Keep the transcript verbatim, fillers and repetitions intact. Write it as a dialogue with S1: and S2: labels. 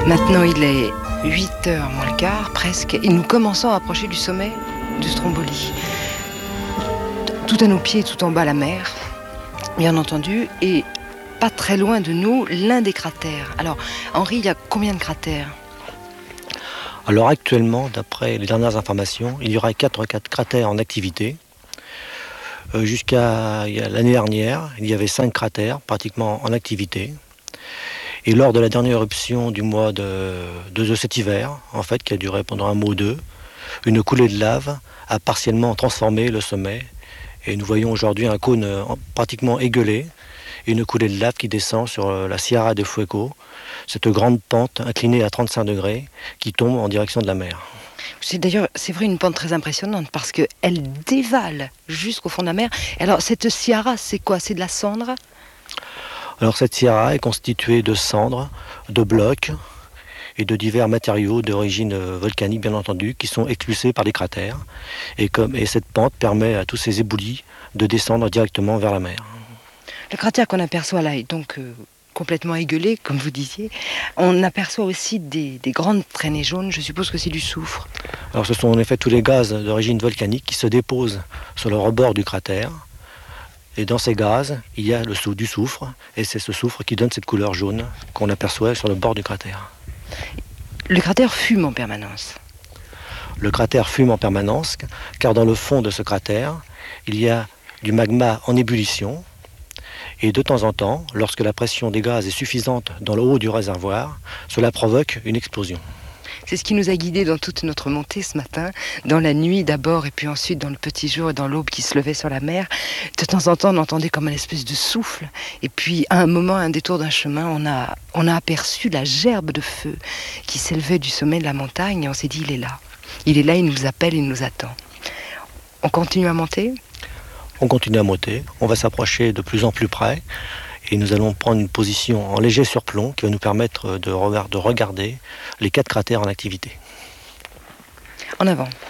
S1: Maintenant, il est huit heures moins le quart, presque, et nous commençons à approcher du sommet de Stromboli. Tout à nos pieds, tout en bas, la mer, bien entendu, et pas très loin de nous, l'un des cratères. Alors, Henri, il y a combien de cratères ?
S2: Alors actuellement, d'après les dernières informations, il y aura quatre, quatre cratères en activité. Euh, jusqu'à l'année dernière, il y avait cinq cratères pratiquement en activité. Et lors de la dernière éruption du mois de, de, de cet hiver, en fait, qui a duré pendant un mois ou deux, une coulée de lave a partiellement transformé le sommet. Et nous voyons aujourd'hui un cône pratiquement égueulé et une coulée de lave qui descend sur la Sierra de Fuego, cette grande pente inclinée à trente-cinq degrés qui tombe en direction de la mer.
S1: C'est d'ailleurs, c'est vrai, une pente très impressionnante parce qu'elle dévale jusqu'au fond de la mer. Alors, cette Sierra, c'est quoi ? C'est de la cendre ?
S2: Alors, cette Sierra est constituée de cendres, de blocs et de divers matériaux d'origine volcanique, bien entendu, qui sont expulsés par des cratères. Et, comme, et cette pente permet à tous ces éboulis de descendre directement vers la mer.
S1: Le cratère qu'on aperçoit là est donc euh, complètement égueulé, comme vous disiez. On aperçoit aussi des, des grandes traînées jaunes, je suppose que c'est du soufre.
S2: Alors ce sont en effet tous les gaz d'origine volcanique qui se déposent sur le rebord du cratère. Et dans ces gaz, il y a le sou- du soufre, et c'est ce soufre qui donne cette couleur jaune qu'on aperçoit sur le bord du cratère.
S1: Le cratère fume en permanence.
S2: Le cratère fume en permanence, car dans le fond de ce cratère, il y a du magma en ébullition. Et de temps en temps, lorsque la pression des gaz est suffisante dans le haut du réservoir, cela provoque une explosion.
S1: C'est ce qui nous a guidés dans toute notre montée ce matin, dans la nuit d'abord et puis ensuite dans le petit jour et dans l'aube qui se levait sur la mer. De temps en temps, on entendait comme une espèce de souffle. Et puis à un moment, à un détour d'un chemin, on a, on a aperçu la gerbe de feu qui s'élevait du sommet de la montagne et on s'est dit, il est là. Il est là, il nous appelle, il nous attend. On continue à monter ?
S2: On continue à monter, on va s'approcher de plus en plus près et nous allons prendre une position en léger surplomb qui va nous permettre de, de regarder les quatre cratères en activité.
S1: En avant.